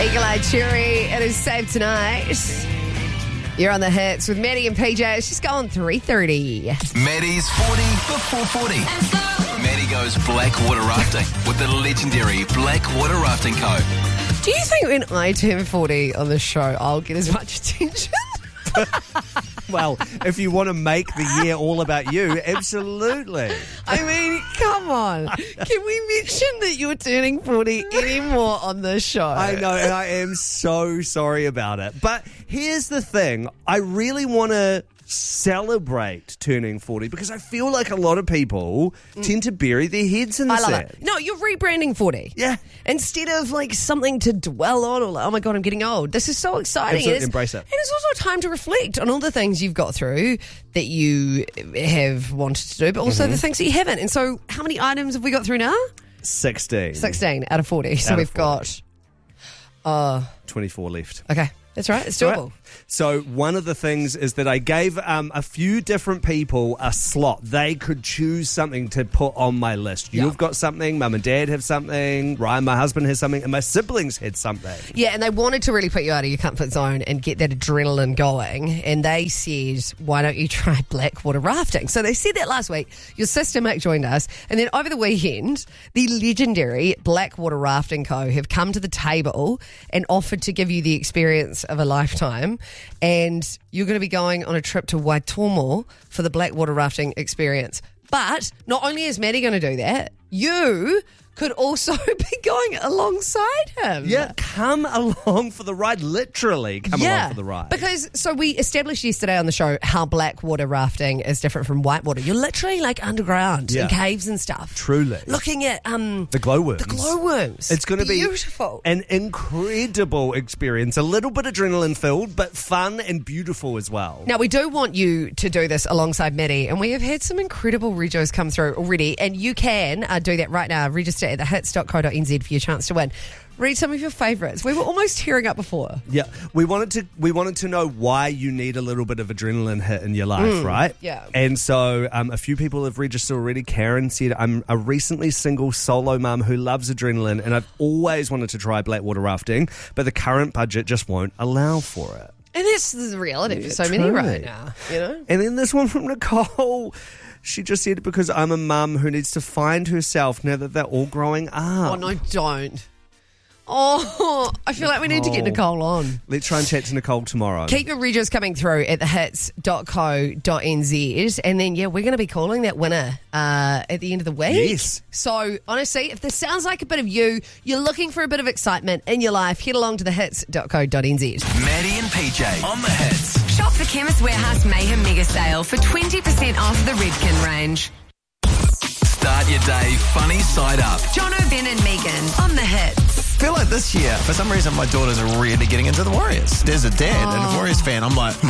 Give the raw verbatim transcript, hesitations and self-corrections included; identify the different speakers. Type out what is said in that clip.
Speaker 1: Eagle Eye Cherry. It is Save Tonight. You're on the hits with Maddie and P J. It's just gone three thirty.
Speaker 2: Maddie's forty before forty. Maddie goes blackwater rafting with the legendary Blackwater Rafting Co.
Speaker 1: Do you think when I turn forty on the show, I'll get as much attention?
Speaker 3: Well, if you want to make the year all about you, absolutely.
Speaker 1: I mean, come on. Can we mention that you're turning forty anymore on this show?
Speaker 3: I know, and I am so sorry about it. But here's the thing. I really want to celebrate turning forty because I feel like a lot of people tend to bury their heads in the
Speaker 1: I love
Speaker 3: sand.
Speaker 1: it. No, you're rebranding forty.
Speaker 3: Yeah.
Speaker 1: Instead of like something to dwell on or like, oh my God, I'm getting old. This is so exciting.
Speaker 3: Absolutely,
Speaker 1: And it's-
Speaker 3: embrace it.
Speaker 1: And it's also time to reflect on all the things you've got through that you have wanted to do, but also
Speaker 3: Mm-hmm.
Speaker 1: the things that you haven't. And so how many items have we got through now?
Speaker 3: sixteen.
Speaker 1: sixteen out of forty. So
Speaker 3: Out of
Speaker 1: we've
Speaker 3: forty.
Speaker 1: got, uh,
Speaker 3: twenty-four left.
Speaker 1: okay, that's right. It's
Speaker 3: Right.
Speaker 1: doable.
Speaker 3: So one of the things is that I gave um, a few different people a slot. They could choose something to put on my list.
Speaker 1: Yeah.
Speaker 3: You've got something, Mum and Dad have something, Ryan, my husband, has something, and my siblings had something.
Speaker 1: Yeah, and they wanted to really put you out of your comfort zone and get that adrenaline going. And they said, why don't you try Blackwater rafting? So they said that last week. Your sister Mick joined us. And then over the weekend, the legendary Blackwater Rafting Co. have come to the table and offered to give you the experience of a lifetime. And you're going to be going on a trip to Waitomo for the Blackwater Rafting experience. But not only is Maddie going to do that, you could also be going alongside him.
Speaker 3: Yeah, come along for the ride. Literally, come along for the ride.
Speaker 1: Because, so we established yesterday on the show how Blackwater rafting is different from whitewater. You're literally like underground
Speaker 3: Yeah.
Speaker 1: in caves and stuff.
Speaker 3: Truly.
Speaker 1: Looking at um
Speaker 3: The glowworms.
Speaker 1: the glowworms.
Speaker 3: It's going to be
Speaker 1: beautiful.
Speaker 3: an incredible experience. A little bit adrenaline filled, but fun and beautiful as well.
Speaker 1: Now, we do want you to do this alongside Maddie, and we have had some incredible regos come through already, and you can uh, do that right now. Register at the hits dot co dot n z for your chance to win. Read some of your favourites. We were almost tearing up before.
Speaker 3: Yeah, we wanted to we wanted to know why you need a little bit of adrenaline hit in your life, right?
Speaker 1: yeah.
Speaker 3: And so um, a few people have registered already. Karen said, I'm a recently single solo mum who loves adrenaline and I've always wanted to try Blackwater rafting, but the current budget just won't allow for it.
Speaker 1: And that's the reality for
Speaker 3: Yeah,
Speaker 1: so many
Speaker 3: truly.
Speaker 1: right now, you know?
Speaker 3: And then this one from Nicole. She just said, because I'm a mum who needs to find herself now that they're all growing up.
Speaker 1: Oh, no, don't. Oh, I feel like we need to get Nicole on.
Speaker 3: Let's try and chat to Nicole tomorrow.
Speaker 1: Keep your regos coming through at the hits dot co dot n z. And then, yeah, we're going to be calling that winner uh, at the end of the week.
Speaker 3: Yes.
Speaker 1: So, honestly, if this sounds like a bit of you, you're looking for a bit of excitement in your life, head along to the hits dot co dot n z.
Speaker 2: Maddie and P J on the hits.
Speaker 4: Shop the Chemist Warehouse Mayhem Mega Sale for twenty percent off the Redken range.
Speaker 2: Start your day funny side up.
Speaker 4: John O'Ben and Megan on the hits.
Speaker 5: I feel like this year, for some reason, my daughters are really getting into the Warriors. There's a dad and a Warriors fan. I'm like,